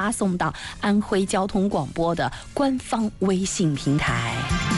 发送到安徽交通广播的官方微信平台。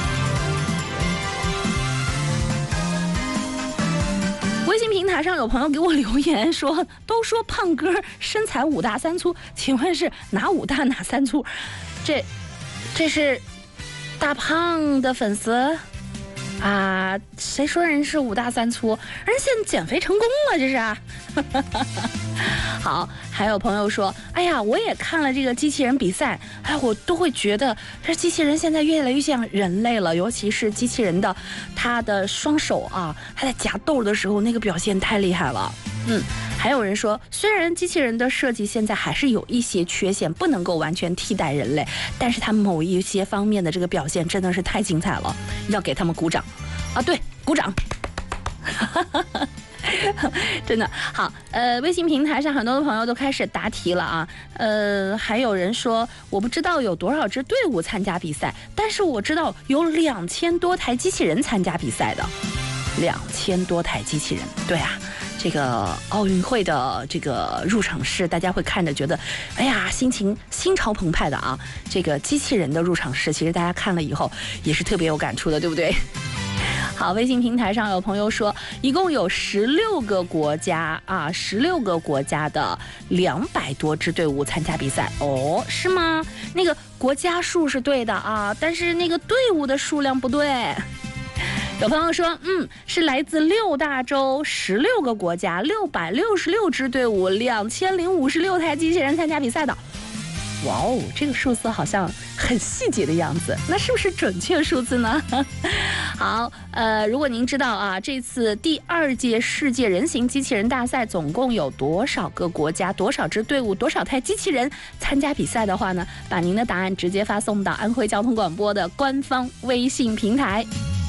微信平台上有朋友给我留言说，都说胖哥身材5大3粗，请问是哪5大哪3粗？这是大胖的粉丝啊？谁说人是5大3粗？人现在减肥成功了，这是。好，还有朋友说，哎呀，我也看了这个机器人比赛，哎，我都会觉得这机器人现在越来越像人类了，尤其是机器人的它的双手啊，它在夹豆的时候那个表现太厉害了。还有人说，虽然机器人的设计现在还是有一些缺陷，不能够完全替代人类，但是它某一些方面的这个表现真的是太精彩了，要给他们鼓掌啊！对，鼓掌。真的好，微信平台上很多的朋友都开始答题了啊，还有人说我不知道有多少支队伍参加比赛，但是我知道有2000多台机器人参加比赛的，2000多台机器人，对啊。这个奥运会的这个入场式，大家会看着觉得，哎呀，心潮澎湃的啊。这个机器人的入场式，其实大家看了以后也是特别有感触的，对不对？好，微信平台上有朋友说，一共有16个国家啊，16个国家的200多支队伍参加比赛。哦，是吗？那个国家数是对的啊，但是那个队伍的数量不对。有朋友说，是来自6大洲16个国家666支队伍2056台机器人参加比赛的。哇哦，这个数字好像很细节的样子，那是不是准确数字呢？好，如果您知道啊，这次第2届世界人形机器人大赛总共有多少个国家、多少支队伍、多少台机器人参加比赛的话呢，把您的答案直接发送到安徽交通广播的官方微信平台。